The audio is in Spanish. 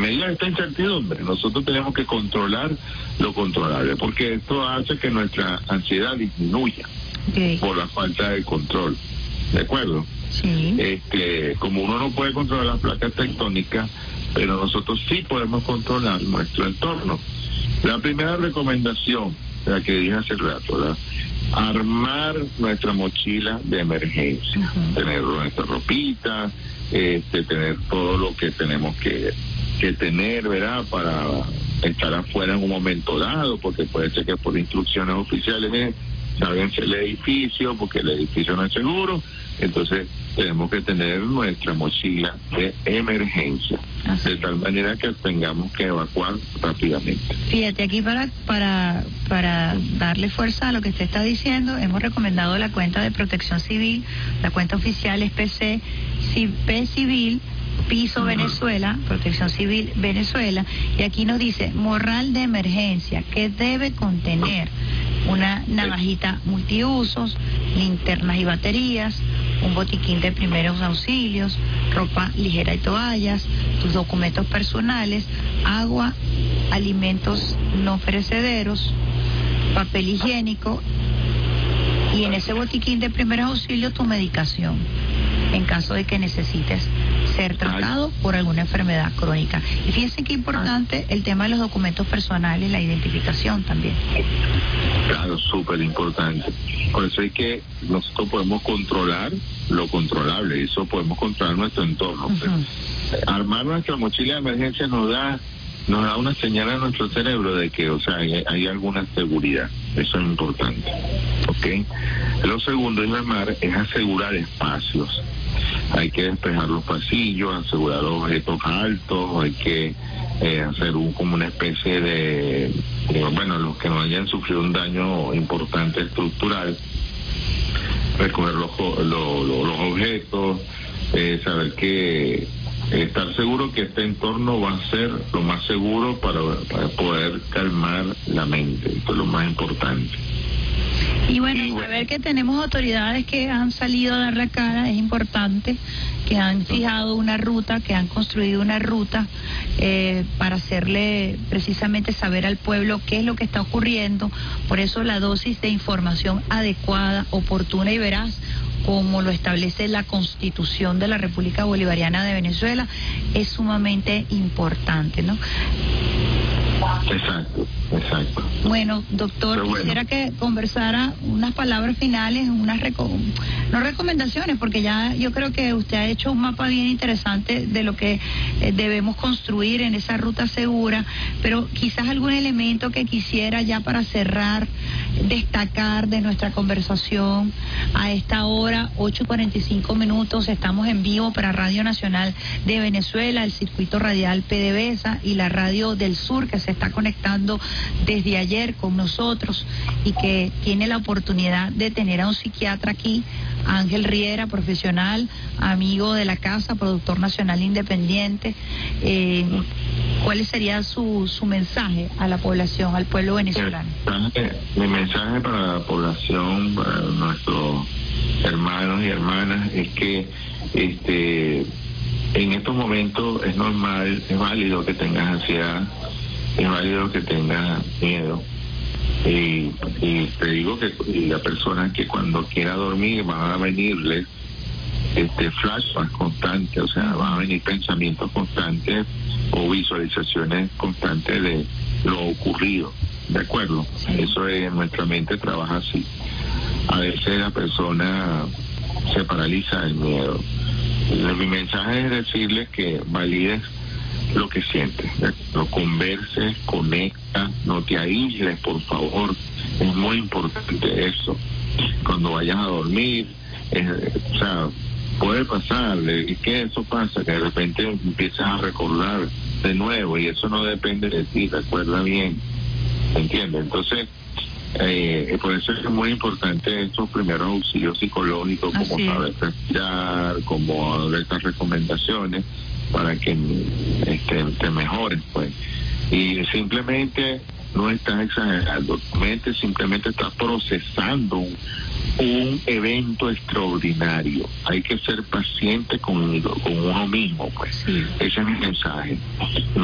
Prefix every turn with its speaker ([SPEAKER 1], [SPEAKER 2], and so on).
[SPEAKER 1] medio de esta incertidumbre, nosotros tenemos que controlar lo controlable, porque esto hace que nuestra ansiedad disminuya por la falta de control. ¿De acuerdo?
[SPEAKER 2] Sí.
[SPEAKER 1] Como uno no puede controlar las placas tectónicas, pero nosotros sí podemos controlar nuestro entorno. La primera recomendación, la que dije hace rato, ¿verdad? Armar nuestra mochila de emergencia, tener nuestra ropita, tener todo lo que tenemos que tener, ¿verdad? Para estar afuera en un momento dado, porque puede ser que por instrucciones oficiales sálganse el edificio, porque el edificio no es seguro. Entonces tenemos que tener nuestra mochila de emergencia, de tal manera que tengamos que evacuar rápidamente.
[SPEAKER 2] Fíjate, aquí para darle fuerza a lo que usted está diciendo, hemos recomendado la cuenta de Protección Civil. La cuenta oficial es P Civil Piso Venezuela, Protección Civil Venezuela, y aquí nos dice morral de emergencia, que debe contener una navajita multiusos, linternas y baterías, un botiquín de primeros auxilios, ropa ligera y toallas, tus documentos personales, agua, alimentos no perecederos, papel higiénico, y en ese botiquín de primeros auxilios tu medicación, en caso de que necesites ser tratado por alguna enfermedad crónica. Y fíjense qué importante el tema de los documentos personales, la identificación también.
[SPEAKER 1] Claro, súper importante. Por eso es que nosotros podemos controlar lo controlable, eso podemos controlar nuestro entorno. Armar nuestra mochila de emergencia nos da una señal a nuestro cerebro de que, o sea, hay alguna seguridad. Eso es importante. ¿Ok? Lo segundo es asegurar espacios. Hay que despejar los pasillos, asegurar los objetos altos, hay que hacer como una especie de los que no hayan sufrido un daño importante estructural, recoger los objetos, saber que estar seguro que este entorno va a ser lo más seguro para poder calmar la mente. Esto es lo más importante.
[SPEAKER 2] Y bueno, saber que tenemos autoridades que han salido a dar la cara es importante, que han fijado una ruta, que han construido una ruta para hacerle precisamente saber al pueblo qué es lo que está ocurriendo. Por eso la dosis de información adecuada, oportuna y veraz, como lo establece la Constitución de la República Bolivariana de Venezuela, es sumamente importante, ¿no?
[SPEAKER 1] Exacto.
[SPEAKER 2] Bueno, doctor, quisiera que conversara unas palabras finales, no recomendaciones, porque ya yo creo que usted ha hecho un mapa bien interesante de lo que debemos construir en esa ruta segura, pero quizás algún elemento que quisiera ya para cerrar, destacar de nuestra conversación a esta hora, 8:45, estamos en vivo para Radio Nacional de Venezuela, el circuito radial PDVSA y la Radio del Sur, que se está conectando desde ayer con nosotros y que tiene la oportunidad de tener a un psiquiatra aquí, Ángel Riera, profesional, amigo de la casa, productor nacional independiente. ¿Cuál sería su mensaje a la población, al pueblo venezolano?
[SPEAKER 1] Mi mensaje para la población, para nuestros hermanos y hermanas, es que en estos momentos es normal, es válido que tengas ansiedad, es válido que tengas miedo. Y te digo que la persona que cuando quiera dormir van a venirle flashbacks constantes, o sea, van a venir pensamientos constantes o visualizaciones constantes de lo ocurrido, ¿de acuerdo? Sí. Eso es, nuestra mente trabaja así. A veces la persona se paraliza del miedo. Mi mensaje es decirles que valides lo que sientes, lo converses, conecta, no te aísles, por favor. Es muy importante eso. Cuando vayas a dormir, o sea, puede pasar, que eso pasa, que de repente empiezas a recordar de nuevo y eso no depende de ti, recuerda bien, ¿entiendes? Entonces, por eso es muy importante estos primeros auxilios psicológicos, como saber respirar, como estas recomendaciones para que te mejores, pues. Y simplemente no estás exagerando, tu mente simplemente está procesando un evento extraordinario. Hay que ser paciente con uno mismo, pues. Sí. Ese es mi mensaje.